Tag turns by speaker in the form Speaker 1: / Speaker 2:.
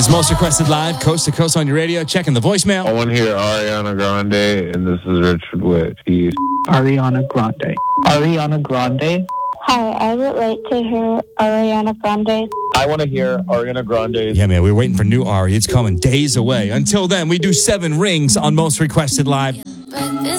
Speaker 1: is Most Requested Live, coast to coast on your radio. Checking the voicemail.
Speaker 2: I want to hear Ariana Grande, and this is Richard Witt. Peace.
Speaker 3: Ariana Grande. Ariana Grande.
Speaker 4: Hi, I would like to hear Ariana Grande.
Speaker 5: I want to hear Ariana Grande.
Speaker 1: Yeah, man, we're waiting for new Ari. It's coming days away. Until then, we do 7 rings on Most Requested Live.